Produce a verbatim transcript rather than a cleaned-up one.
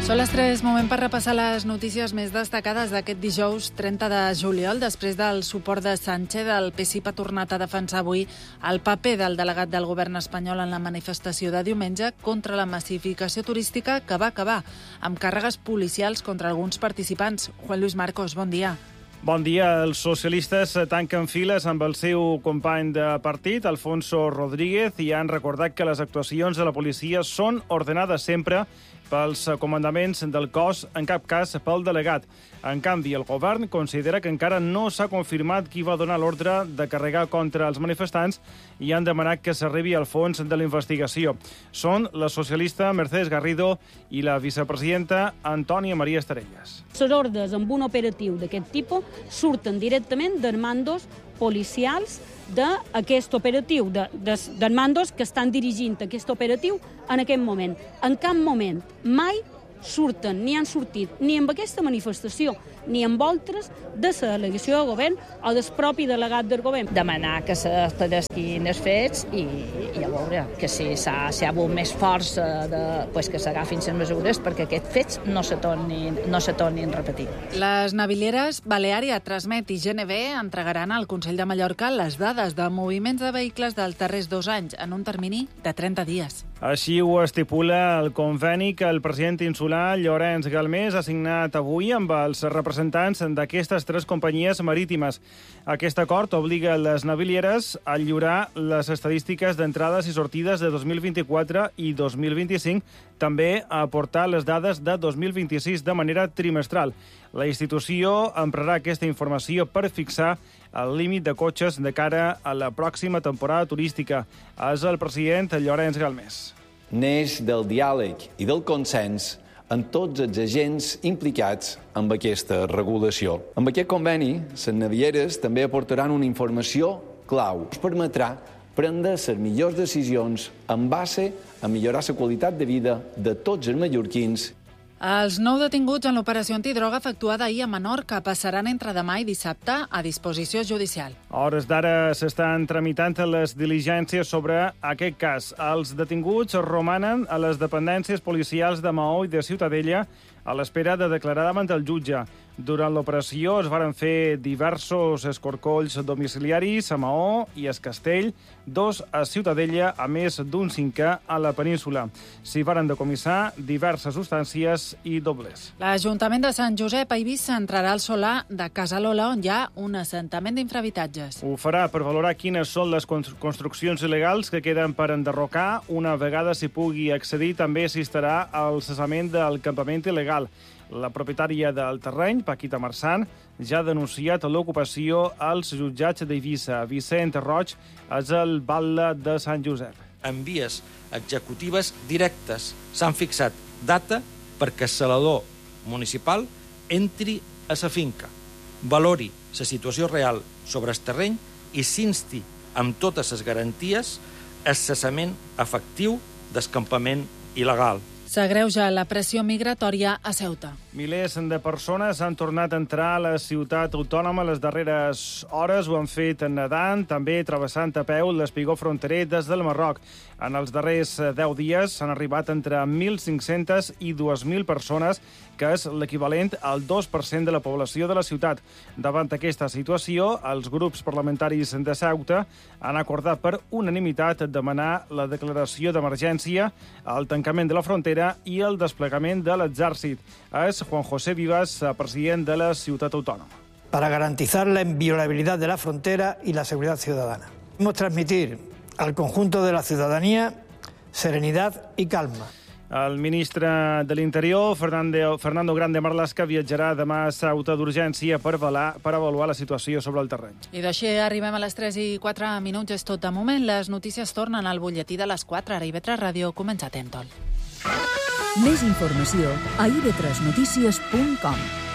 Són les tres, moment per repassar les notícies més destacades d'aquest dijous trenta de juliol. Després del suport de Sánchez, el P S I ha tornat a defensar avui el paper del delegat del govern espanyol en la manifestació de diumenge contra la massificació turística que va acabar amb càrregues policials contra alguns participants. Juan Luis Marcos, bon dia. Bon dia. Els socialistes tanquen files amb el seu company de partit, Alfonso Rodríguez, i han recordat que les actuacions de la policia són ordenades sempre pels comandaments del cos, en cap cas pel delegat. En canvi, el govern considera que encara no s'ha confirmat qui va donar l'ordre de carregar contra els manifestants i han demanat que s'arribi al fons de la investigació. Són la socialista Mercedes Garrido i la vicepresidenta Antònia Maria Estarelles. Les ordres amb un operatiu d'aquest tipus surten directament dels mandos policials d'aquest operatiu, de, de, dels mandos que estan dirigint aquest operatiu en aquest moment. En cap moment, mai surten, ni han sortit, ni amb aquesta manifestació, ni amb altres, de la delegació del govern o del propi delegat del govern. Demanar que s'esclaresquin els fets i, i a veure que si s'ha si ha hagut més força de, pues que s'agafin les mesures perquè aquests fets no se tornin, no se tornin a repetir. Les navilieres Baleària, Transmet i G N B entregaran al Consell de Mallorca les dades de moviments de vehicles dels darrers dos anys en un termini de trenta dies. Així ho estipula el conveni que el president insular Llorenç Galmés ha signat avui amb els representants d'aquestes tres companyies marítimes. Aquest acord obliga les navilieres a lliurar les estadístiques d'entrades i sortides de dos mil vint-i-quatre i dos mil vint-i-cinc, també a aportar les dades de dos mil vint-i-sis de manera trimestral. La institució emprarà aquesta informació per fixar el límit de cotxes de cara a la pròxima temporada turística. És el president Llorenç Galmés. Neix del diàleg i del consens amb tots els agents implicats amb aquesta regulació. Amb aquest conveni, les navieres també aportaran una informació clau que ens permetrà prendre les millors decisions en base a millorar la qualitat de vida de tots els mallorquins. Els nou detinguts en l'operació antidroga efectuada ahir a Menorca passaran entre demà i dissabte a disposició judicial. A hores d'ara s'estan tramitant les diligències sobre aquest cas. Els detinguts romanen a les dependències policials de Maó i de Ciutadella a l'espera de declarar davant el jutge. Durant l'operació es varen fer diversos escorcolls domiciliaris a Maó i a Castell, dos a Ciutadella, a més d'un cinquè a la península. S'hi varen decomissar diverses substàncies i dobles. L'Ajuntament de Sant Josep a Eivissa entrarà al solar de Casalola, on hi ha un assentament d'infrahabitatges. Ho farà per valorar quines són les construccions il·legals que queden per enderrocar. Una vegada s'hi pugui accedir, també assistirà al cessament del campament il·legal. La propietària del terreny, Paquita Marçant, ja ha denunciat l'ocupació als jutjats d'Eivissa. Vicent Roig és el batlle de Sant Josep. En vies executives directes s'han fixat data perquè el salador municipal entri a la finca, valori la situació real sobre el terreny i s'insti amb totes les garanties el cessament efectiu del campament il·legal. S'agreuja la pressió migratòria a Ceuta. Milers de persones han tornat a entrar a la ciutat autònoma les darreres hores. Ho han fet nedant, també travessant a peu l'espigó fronterer des del Marroc. En els darrers deu dies s'han arribat entre mil cinc-centes i dues mil persones, que és l'equivalent al dos per cent de la població de la ciutat. Davant aquesta situació, els grups parlamentaris de Ceuta han acordat per unanimitat demanar la declaració d'emergència, el tancament de la frontera i el desplegament de l'exèrcit. És Juan José Vivas, president de la ciutat autònoma. Para garantizar la inviolabilidad de la frontera y la seguridad ciudadana. Queremos transmitir al conjunto de la ciudadanía serenidad y calma. El ministre de l'Interior, Fernando, Fernando Grande Marlaska, viatjarà demà a Ceuta d'urgència per, per avaluar la situació sobre el terreny. I d'així arribem a les tres i quatre minuts. És tot de moment. Les notícies tornen al butlletí de les quatre. Ara I V tres Ràdio comença Tentol. Més informació a i ve tres notícies punt com.